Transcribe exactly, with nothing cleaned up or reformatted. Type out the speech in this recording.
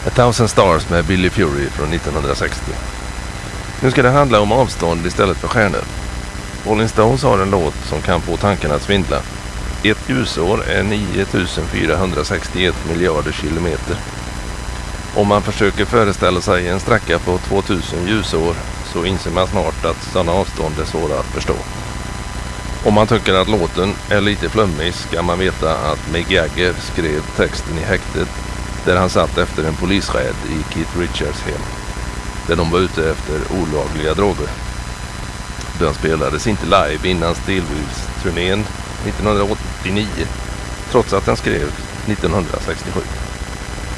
A Thousand Stars med Billy Fury från nittonhundrasextio. Nu ska det handla om avstånd istället för stjärnor. Rolling Stones har en låt som kan få tankarna att svindla. Ett ljusår är nio tusen fyrahundrasextioett miljarder kilometer. Om man försöker föreställa sig en sträcka på tvåtusen ljusår så inser man snart att sådana avstånd är svåra att förstå. Om man tycker att låten är lite flummig ska man veta att Mick Jagger skrev texten i häktet där han satt efter en polisräd i Keith Richards hem, där de var ute efter olagliga droger. Den spelades inte live innan Stillwheels-turnén nittonhundraåttionio, trots att den skrevs nittonhundrasextiosju.